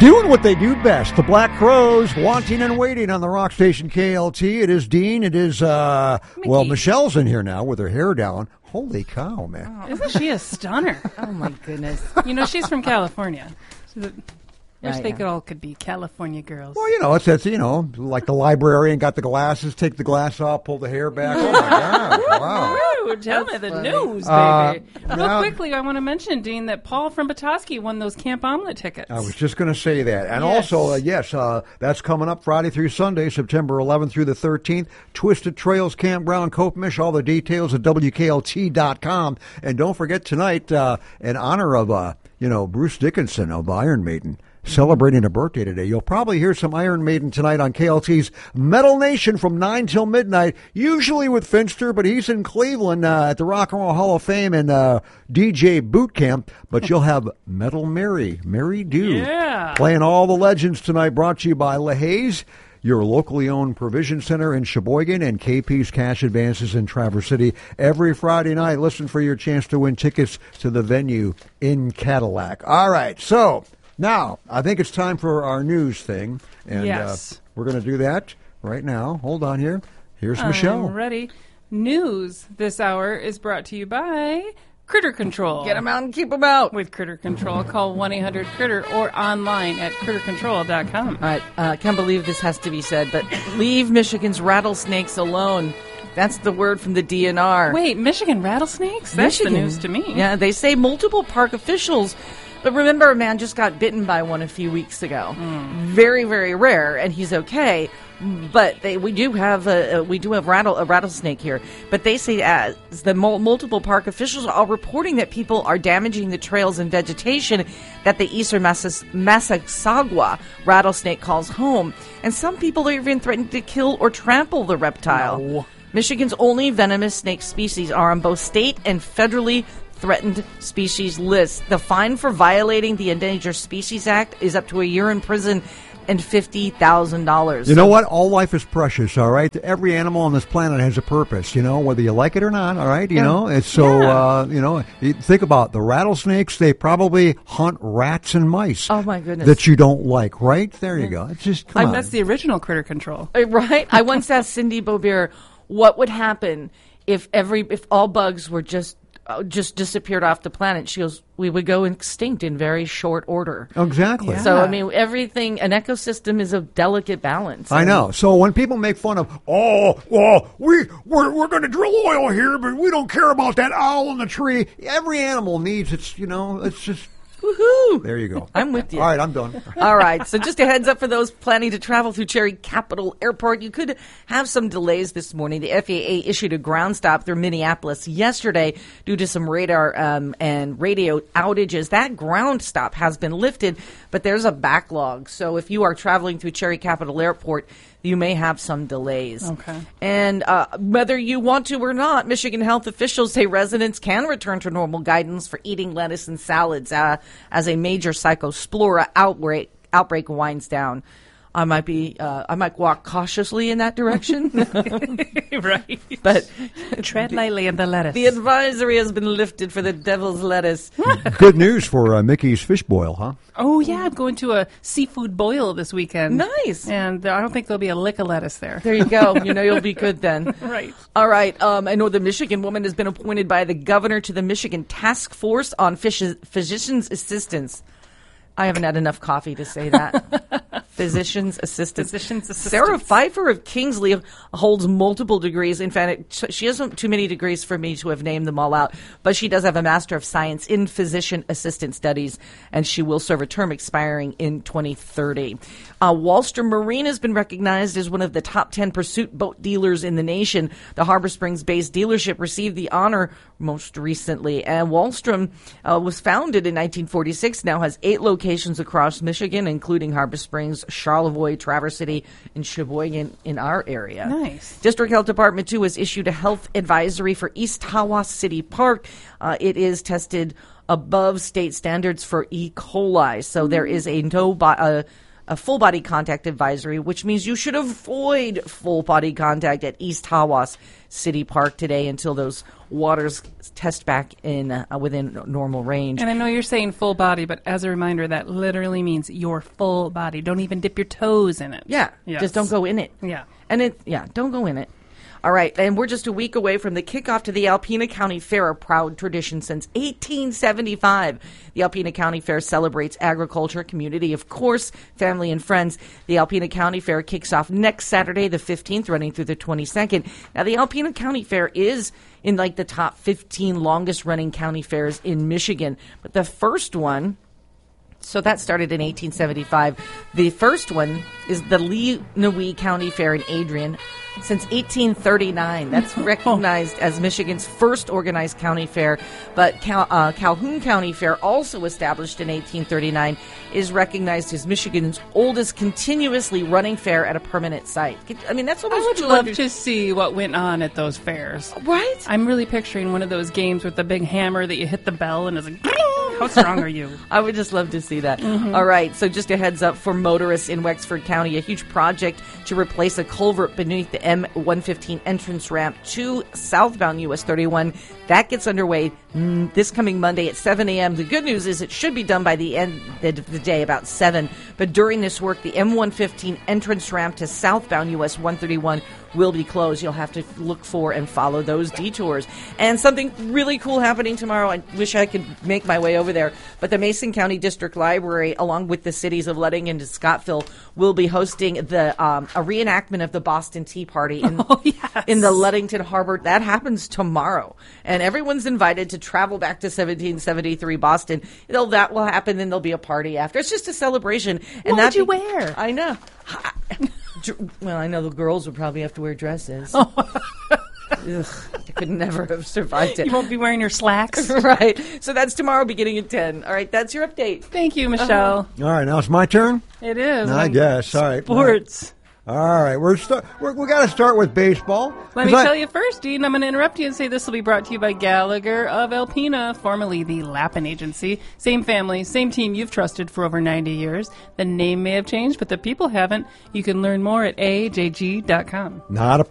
Doing what they do best. The Black Crowes, wanting and waiting on the rock station KLT. It is Dean. It is, Michelle's in here now with her hair down. Holy cow, man. Oh, isn't she a stunner? Oh, my goodness. You know, she's from California. Wish they could be California girls. Well, it's like the librarian got the glasses, take the glass off, pull the hair back. Oh, my God. Wow. Woo, tell me the news, baby. Real quickly, I want to mention, Dean, that Paul from Petoskey won those Camp Omelet tickets. I was just going to say that. And also, that's coming up Friday through Sunday, September 11th through the 13th. Twisted Trails Campground, Kopemish. All the details at WKLT.com. And don't forget tonight, in honor of, Bruce Dickinson of Iron Maiden, celebrating a birthday today. You'll probably hear some Iron Maiden tonight on KLT's Metal Nation from 9 till midnight, usually with Finster, but he's in Cleveland at the Rock and Roll Hall of Fame and DJ Boot Camp. But you'll have Metal Mary Dew, playing all the legends tonight, brought to you by LaHaye, your locally owned provision center in Sheboygan, and KP's Cash Advances in Traverse City. Every Friday night, listen for your chance to win tickets to the venue in Cadillac. All right, so now, I think it's time for our news thing, and we're going to do that right now. Hold on here. Here's Michelle. Ready. News this hour is brought to you by Critter Control. Get them out and keep them out. With Critter Control, call 1-800-CRITTER or online at crittercontrol.com. All right, can't believe this has to be said, but leave Michigan's rattlesnakes alone. That's the word from the DNR. Wait, Michigan rattlesnakes? That's the news to me. Yeah, they say multiple park officials. But remember, a man just got bitten by one a few weeks ago. Very, very rare, and he's okay. But we do have a rattlesnake here. But they say as the multiple park officials are reporting that people are damaging the trails and vegetation that the eastern Massasauga rattlesnake calls home. And some people are even threatening to kill or trample the reptile. No. Michigan's only venomous snake species are on both state and federally threatened species list. The fine for violating the Endangered Species Act is up to a year in prison and $50,000. You know what? All life is precious, all right? Every animal on this planet has a purpose, whether you like it or not, all right? It's so, think about the rattlesnakes. They probably hunt rats and mice. Oh, my goodness. That you don't like, right? There you go. It's just, come on. That's the original Critter Control. Right? I once asked Cindy Beaubier what would happen if all bugs were just disappeared off the planet. She goes, we would go extinct in very short order. Exactly. Yeah. So, an ecosystem is a delicate balance. I know. So when people make fun of, we're going to drill oil here, but we don't care about that owl in the tree. Every animal needs its, it's just... Woohoo! There you go. I'm with you. All right, I'm done. All right, so just a heads up for those planning to travel through Cherry Capital Airport. You could have some delays this morning. The FAA issued a ground stop through Minneapolis yesterday due to some radar and radio outages. That ground stop has been lifted, but there's a backlog. So if you are traveling through Cherry Capital Airport, you may have some delays. Okay. And whether you want to or not, Michigan health officials say residents can return to normal guidance for eating lettuce and salads as a major Cyclospora outbreak winds down. I might walk cautiously in that direction. Right. But tread lightly in the lettuce. The advisory has been lifted for the devil's lettuce. Good news for Mickey's Fish Boil, huh? Oh, yeah. I'm going to a seafood boil this weekend. Nice. And I don't think there'll be a lick of lettuce there. There you go. You'll be good then. Right. All right. I know the Michigan woman has been appointed by the governor to the Michigan Task Force on Physician's Assistants. I haven't had enough coffee to say that. Physician's assistant. Sarah Pfeiffer of Kingsley holds multiple degrees. In fact, she hasn't too many degrees for me to have named them all out, but she does have a Master of Science in Physician Assistant Studies, and she will serve a term expiring in 2030. Wallstrom Marine has been recognized as one of the top 10 pursuit boat dealers in the nation. The Harbor Springs-based dealership received the honor most recently, and Wallstrom was founded in 1946, now has 8 locations across Michigan, including Harbor Springs, Charlevoix, Traverse City, and Sheboygan in our area. Nice. District Health Department, too, has issued a health advisory for East Tawas City Park. It is tested above state standards for E. coli, so there is a a full body contact advisory, which means you should avoid full body contact at East Hawass City Park today until those waters test back in within normal range. And I know you're saying full body, but as a reminder, that literally means your full body. Don't even dip your toes in it. Yeah, yes. Just don't go in it. Yeah. And don't go in it. All right, and we're just a week away from the kickoff to the Alpena County Fair, a proud tradition since 1875. The Alpena County Fair celebrates agriculture, community, of course, family and friends. The Alpena County Fair kicks off next Saturday, the 15th, running through the 22nd. Now, the Alpena County Fair is in like the top 15 longest running county fairs in Michigan, but the first one, so that started in 1875. The first one is the Lenawee County Fair in Adrian. Since 1839, that's recognized as Michigan's first organized county fair. But Calhoun County Fair, also established in 1839, is recognized as Michigan's oldest continuously running fair at a permanent site. I mean, that's almost. I would love to see what went on at those fairs. Right? I'm really picturing one of those games with the big hammer that you hit the bell and it's like, how strong are you? I would just love to see that. Mm-hmm. All right, so just a heads up for motorists in Wexford County, a huge project to replace a culvert beneath the M115 entrance ramp to southbound US 31. That gets underway this coming Monday at 7 a.m. The good news is it should be done by the end of the day, about 7. But during this work, the M115 entrance ramp to southbound US 131 will be closed. You'll have to look for and follow those detours. And something really cool happening tomorrow. I wish I could make my way over there. But the Mason County District Library, along with the cities of Leading and Scottsville, will be hosting the a reenactment of the Boston Tea Party in the Ludington Harbor. That happens tomorrow. And everyone's invited to travel back to 1773 Boston. That will happen, and there'll be a party after. It's just a celebration. And what would you wear? I know. Well, I know the girls would probably have to wear dresses. Oh. Ugh, I could never have survived it. You won't be wearing your slacks. Right. So that's tomorrow beginning at 10. All right, that's your update. Thank you, Michelle. All right, now it's my turn? It is. I guess. All right. Sports. All right, we got to start with baseball. Let me tell you first, Dean, I'm going to interrupt you and say this will be brought to you by Gallagher of Alpena, formerly the Lappin Agency. Same family, same team you've trusted for over 90 years. The name may have changed, but the people haven't. You can learn more at ajg.com. Not a